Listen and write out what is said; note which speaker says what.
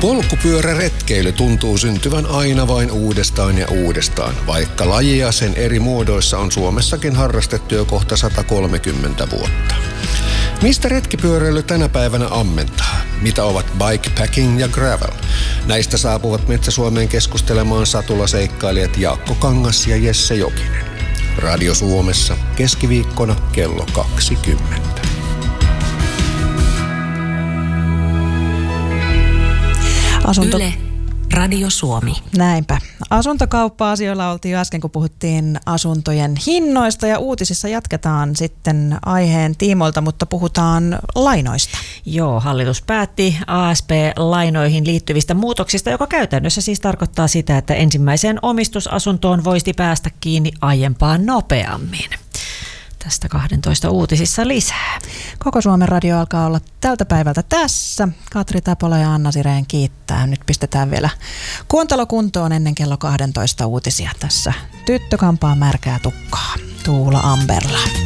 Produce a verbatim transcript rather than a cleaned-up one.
Speaker 1: Polkupyöräretkeily tuntuu syntyvän aina vain uudestaan ja uudestaan, vaikka lajia sen eri muodoissa on Suomessakin harrastettu jo kohta sata kolmekymmentä vuotta. Mistä retkipyöräily tänä päivänä ammentaa? Mitä ovat bikepacking ja gravel? Näistä saapuvat Metsä-Suomeen keskustelemaan satulaseikkailijat Jaakko Kangas ja Jesse Jokinen. Radio Suomessa keskiviikkona kello kaksikymmentä.
Speaker 2: Asunto...
Speaker 3: Yle, Radio Suomi.
Speaker 2: Näinpä. Asuntokauppa-asioilla oltiin jo äsken, kun puhuttiin asuntojen hinnoista, ja uutisissa jatketaan sitten aiheen tiimoilta, mutta puhutaan lainoista.
Speaker 3: Joo, hallitus päätti A S P-lainoihin liittyvistä muutoksista, joka käytännössä siis tarkoittaa sitä, että ensimmäiseen omistusasuntoon voisi päästä kiinni aiempaa nopeammin. Tästä kahdentoista uutisissa lisää.
Speaker 2: Koko Suomen radio alkaa olla tältä päivältä tässä. Katri Tapola ja Anna Sireen kiittää. Nyt pistetään vielä kuuntelo kuntoon ennen kello kahdentoista uutisia. Tässä Tyttö kampaa märkää tukkaa. Tuula Amberla.